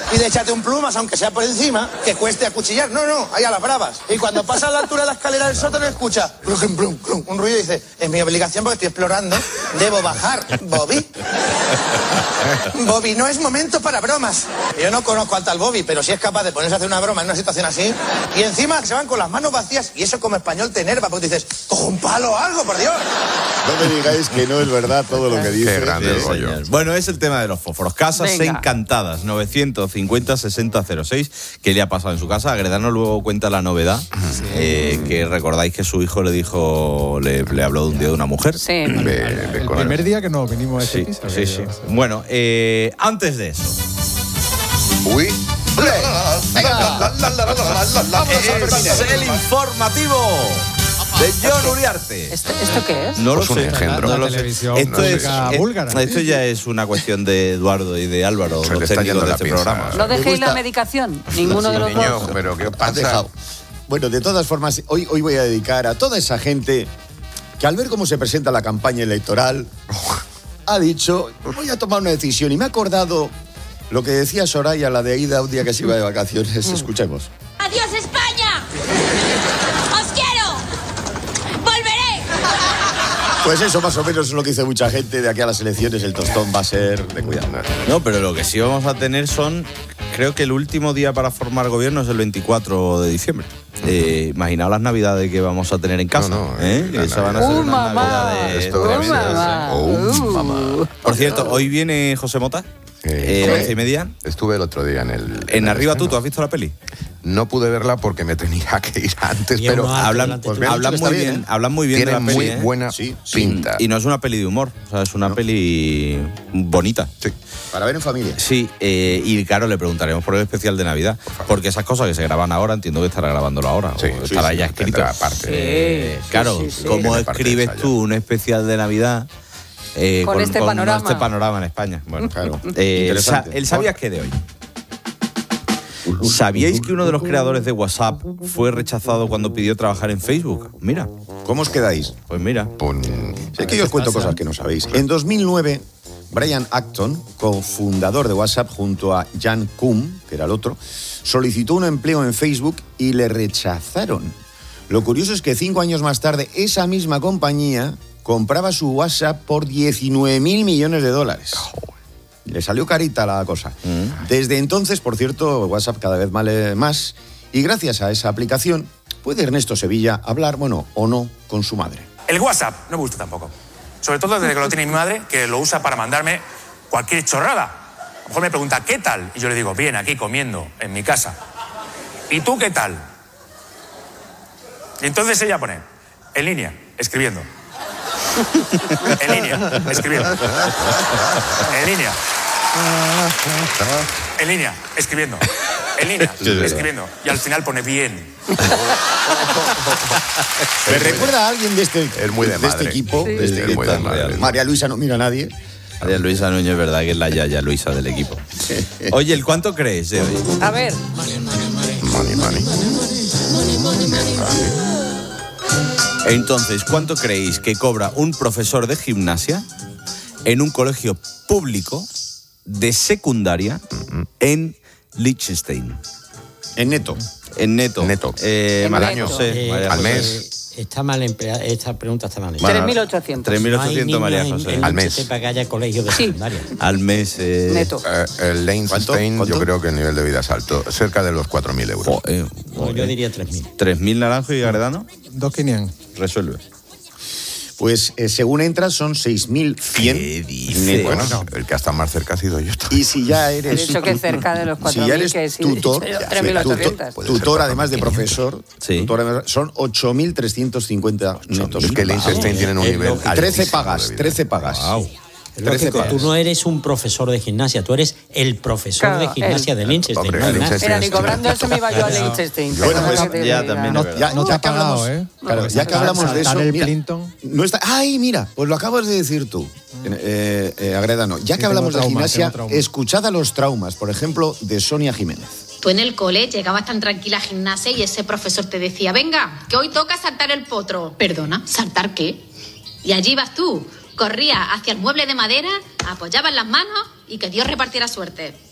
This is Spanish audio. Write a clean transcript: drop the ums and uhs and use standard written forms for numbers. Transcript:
Y de échate un plumas, aunque sea por encima, que cueste acuchillar. No, ahí a las bravas. Y cuando pasa a la altura de la escalera del sótano, escucha un ruido y dice, es mi obligación porque estoy explorando, debo bajar. Bobby, no es momento para bromas. Yo no conozco al tal Bobby, pero si es capaz de ponerse a hacer una broma en una situación así, y encima se van con las manos vacías, y eso como español te enerva, porque dices, cojo un palo o algo, por Dios. No me digáis que no es verdad todo lo que dice. Qué grande el rollo. Bueno, es el tema de los fósforos. Casas encantadas, 950-6006. ¿Qué le ha pasado en su casa? Agredano luego cuenta la novedad, que recordáis que su hijo le dijo, le habló de un día de una mujer. Sí. El primer día que nos vinimos a este piso. Sí. Bueno, antes de eso. Uy. Es el informativo de Jon Uriarte. ¿Esto qué es? No lo Pues un sé. engendro. No lo La sé. televisión Esto, esto ya es una cuestión de Eduardo y de Álvaro, Se le los está técnicos yendo de la este pinza. programa. ¿No dejéis gusta- la medicación? Ninguno de los Niño, dos. pero ¿qué Has pasa? dejado. Bueno, de todas formas, hoy voy a dedicar a toda esa gente que al ver cómo se presenta la campaña electoral, ha dicho, voy a tomar una decisión. Y me ha acordado lo que decía Soraya, la de Aida, un día que se iba de vacaciones. Escuchemos. ¡Adiós, España! ¡Os quiero! ¡Volveré! Pues eso más o menos es lo que dice mucha gente. De aquí a las elecciones el tostón va a ser de cuidado. No, pero lo que sí vamos a tener son, creo que el último día para formar gobierno es el 24 de diciembre. Imaginaos las navidades que vamos a tener en casa. Esa van a ser unas mamá. navidades Esto mamá. mamá. Por cierto, hoy viene José Mota, 11:30. Estuve el otro día en el... En Arriba estreno. ¿tú has visto la peli? No pude verla porque me tenía que ir antes, Y pero uno Hablan, pues me han dicho que está bien, hablan muy bien de tiene la peli. muy buena Sí, pinta. Y no es una peli de humor, o sea, es una peli bonita. Sí. Para ver en familia. Sí, y claro, le preguntaremos por el especial de Navidad, porque esas cosas que se graban ahora, entiendo que estará grabándolo ahora, Sí, o estará ya escrito. tendrá parte. Claro, ¿cómo Tiene parte de escribes ensayo. tú un especial de Navidad Con este panorama? este panorama en España? Bueno, Claro. Interesante. ¿El sabías qué de hoy? ¿Sabíais que uno de los creadores de WhatsApp fue rechazado cuando pidió trabajar en Facebook? Mira, ¿Cómo os quedáis? pues mira. Es que yo os cuento cosas que no sabéis. En 2009, Brian Acton, cofundador de WhatsApp junto a Jan Koum, que era el otro, solicitó un empleo en Facebook y le rechazaron. Lo curioso es que 5 años más tarde, esa misma compañía compraba su WhatsApp por $19.000 millones. Le salió carita la cosa. Desde entonces, por cierto, WhatsApp cada vez vale más. Y gracias a esa aplicación, puede Ernesto Sevilla hablar, bueno, o no, con su madre. El WhatsApp no me gusta tampoco. Sobre todo desde que lo tiene mi madre, que lo usa para mandarme cualquier chorrada. A lo mejor me pregunta, ¿qué tal? Y yo le digo, bien, aquí comiendo, en mi casa. ¿Y tú qué tal? Y entonces ella pone, en línea, escribiendo. En línea, escribiendo. En línea. En línea, escribiendo. En línea, escribiendo. Y al final pone bien. ¿Me recuerda a alguien de este, Es muy de este madre. equipo? Sí. De este Es muy de madre. María Luisa no mira a nadie. María Luisa Núñez, es verdad que es la Yaya Luisa del equipo. Oye, ¿el cuánto crees de hoy? A ver, Money. Entonces, ¿cuánto creéis que cobra un profesor de gimnasia en un colegio público de secundaria en Liechtenstein? En neto. En neto. Neto. María neto. José. María al José. mes. Está mal empleada, esta pregunta está mal Bueno, empleada. 3.800. 3.800 María José. Al mes. Sepa que haya colegio de secundaria. Al mes. Neto. El Liechtenstein, ¿Cuánto? yo creo que el nivel de vida es alto, cerca de los 4.000 euros. Joder, No, yo diría 3.000. 3.000 Naranjo y Agredano. 2.500. Resuelve. Pues según entras son 6.100 ¿Qué dices? netos. Bueno, el que está más cerca ha sido yo. Y si ya He eres dicho que cerca de los 4.000, si ya eres que sí, tutor, he dicho 3.800. tutor además de profesor, Sí. tutor además- son 8.350 netos. Es que el Liechtenstein tiene un nivel altísimo 13 de pagas, vida. 13 pagas. Wow. Es lógico, tú no eres un profesor de gimnasia, tú eres el profesor Claro, de gimnasia de Liechtenstein. Hombre, no hay el más. Liechtenstein Mira, ni cobrando eso me iba yo a Liechtenstein. Bueno, pues, Perdona que te ya diga. también es verdad. Ya, No te ya ha que hablamos, pagado, ¿eh? claro, ya que hablamos de eso, Saltar el mira, Plinton. no está. ¡Ay, mira! Pues lo acabas de decir tú, Agredano. Ya que tengo hablamos de trauma, gimnasia, tengo trauma. escuchad a los traumas, por ejemplo, de Sonia Jiménez. Tú en el cole llegabas tan tranquila a gimnasia y ese profesor te decía, venga, que hoy toca saltar el potro. Perdona, ¿saltar qué? Y allí vas tú, corrías hacia el mueble de madera, apoyabas las manos y que Dios repartiera suerte.